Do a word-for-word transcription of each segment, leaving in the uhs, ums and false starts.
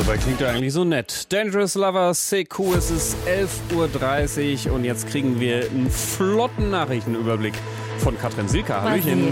Dabei klingt er eigentlich so nett. Dangerous Lover, Sekou, es ist elf Uhr dreißig und jetzt kriegen wir einen flotten Nachrichtenüberblick von Katrin Silka. Hallöchen.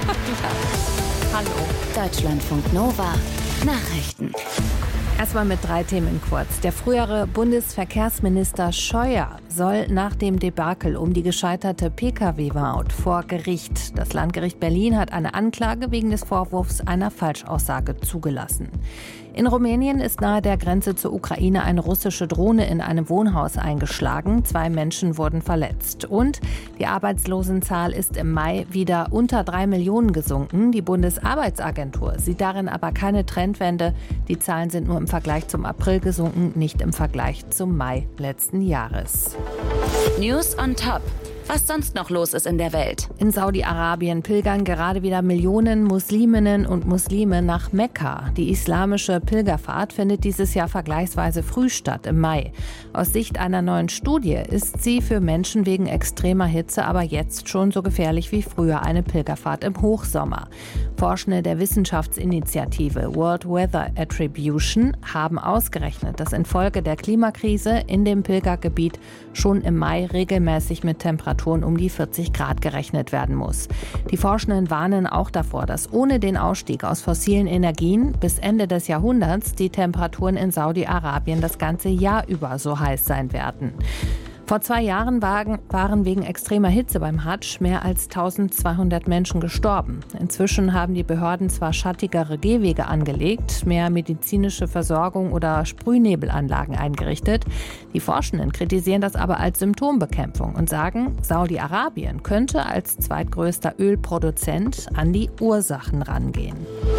Hallo. Deutschlandfunk Nova. Nachrichten. Erstmal mit drei Themen kurz. Der frühere Bundesverkehrsminister Scheuer soll nach dem Debakel um die gescheiterte P K W-Maut vor Gericht. Das Landgericht Berlin hat eine Anklage wegen des Vorwurfs einer Falschaussage zugelassen. In Rumänien ist nahe der Grenze zur Ukraine eine russische Drohne in einem Wohnhaus eingeschlagen. Zwei Menschen wurden verletzt. Und die Arbeitslosenzahl ist im Mai wieder unter drei Millionen gesunken. Die Bundesarbeitsagentur sieht darin aber keine Trendwende. Die Zahlen sind nur im Vergleich zum April gesunken, nicht im Vergleich zum Mai letzten Jahres. News on Top. Was sonst noch los ist in der Welt. In Saudi-Arabien pilgern gerade wieder Millionen Musliminnen und Muslime nach Mekka. Die islamische Pilgerfahrt findet dieses Jahr vergleichsweise früh statt, im Mai. Aus Sicht einer neuen Studie ist sie für Menschen wegen extremer Hitze aber jetzt schon so gefährlich wie früher eine Pilgerfahrt im Hochsommer. Forschende der Wissenschaftsinitiative World Weather Attribution haben ausgerechnet, dass infolge der Klimakrise in dem Pilgergebiet schon im Mai regelmäßig mit Temperaturen um die vierzig Grad gerechnet werden muss. Die Forschenden warnen auch davor, dass ohne den Ausstieg aus fossilen Energien bis Ende des Jahrhunderts die Temperaturen in Saudi-Arabien das ganze Jahr über so heiß sein werden. Vor zwei Jahren waren wegen extremer Hitze beim Hadsch mehr als eintausendzweihundert Menschen gestorben. Inzwischen haben die Behörden zwar schattigere Gehwege angelegt, mehr medizinische Versorgung oder Sprühnebelanlagen eingerichtet. Die Forschenden kritisieren das aber als Symptombekämpfung und sagen, Saudi-Arabien könnte als zweitgrößter Ölproduzent an die Ursachen rangehen.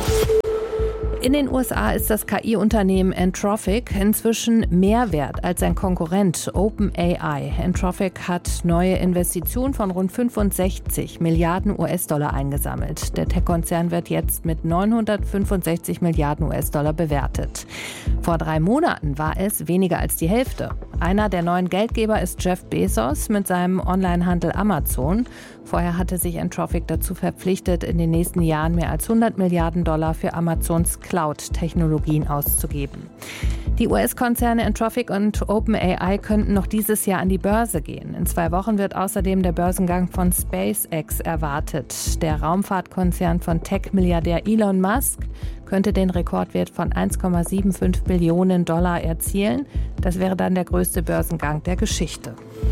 In den U S A ist das K I-Unternehmen Anthropic inzwischen mehr wert als sein Konkurrent OpenAI. Anthropic hat neue Investitionen von rund fünfundsechzig Milliarden U S-Dollar eingesammelt. Der Tech-Konzern wird jetzt mit neunhundertfünfundsechzig Milliarden U S-Dollar bewertet. Vor drei Monaten war es weniger als die Hälfte. Einer der neuen Geldgeber ist Jeff Bezos mit seinem Onlinehandel Amazon. Vorher hatte sich Anthropic dazu verpflichtet, in den nächsten Jahren mehr als hundert Milliarden Dollar für Amazons Cloud-Technologien auszugeben. Die U S-Konzerne Anthropic und OpenAI könnten noch dieses Jahr an die Börse gehen. In zwei Wochen wird außerdem der Börsengang von SpaceX erwartet. Der Raumfahrtkonzern von Tech-Milliardär Elon Musk könnte den Rekordwert von eins Komma fünfundsiebzig Billionen Dollar erzielen. Das wäre dann der größte Börsengang der Geschichte.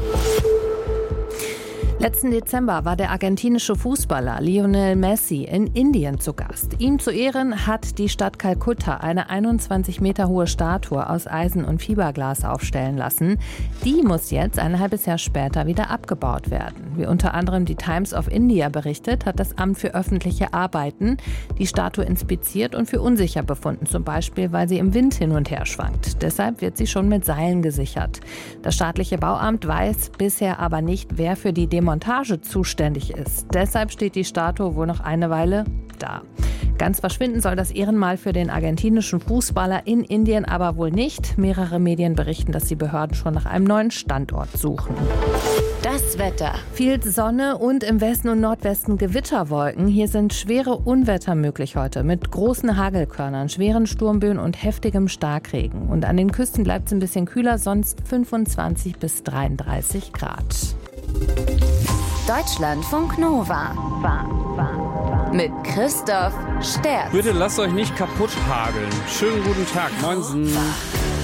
Letzten Dezember war der argentinische Fußballer Lionel Messi in Indien zu Gast. Ihm zu Ehren hat die Stadt Kalkutta eine einundzwanzig Meter hohe Statue aus Eisen und Fiberglas aufstellen lassen. Die muss jetzt ein halbes Jahr später wieder abgebaut werden. Wie unter anderem die Times of India berichtet, hat das Amt für öffentliche Arbeiten die Statue inspiziert und für unsicher befunden, zum Beispiel, weil sie im Wind hin und her schwankt. Deshalb wird sie schon mit Seilen gesichert. Das staatliche Bauamt weiß bisher aber nicht, wer für die Demontage zuständig ist. Deshalb steht die Statue wohl noch eine Weile da. Ganz verschwinden soll das Ehrenmal für den argentinischen Fußballer in Indien aber wohl nicht. Mehrere Medien berichten, dass die Behörden schon nach einem neuen Standort suchen. Das Wetter. Viel Sonne und im Westen und Nordwesten Gewitterwolken. Hier sind schwere Unwetter möglich heute mit großen Hagelkörnern, schweren Sturmböen und heftigem Starkregen. Und an den Küsten bleibt es ein bisschen kühler, sonst fünfundzwanzig bis dreiunddreißig Grad. Deutschlandfunk Nova. Mit Christoph Sterz. Bitte lasst euch nicht kaputt hageln. Schönen guten Tag. Moinsen.